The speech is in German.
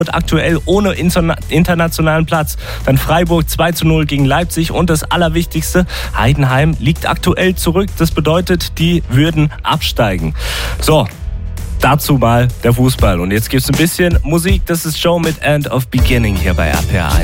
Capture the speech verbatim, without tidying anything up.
aktuell ohne interna- internationalen Platz. Dann Freiburg zwei zu null gegen Leipzig und das Allerwichtigste, Heidenheim liegt aktuell zurück. Das bedeutet, die würden absteigen. So, dazu mal der Fußball. Und jetzt gibt's ein bisschen Musik. Das ist Joe mit End of Beginning hier bei R P R eins.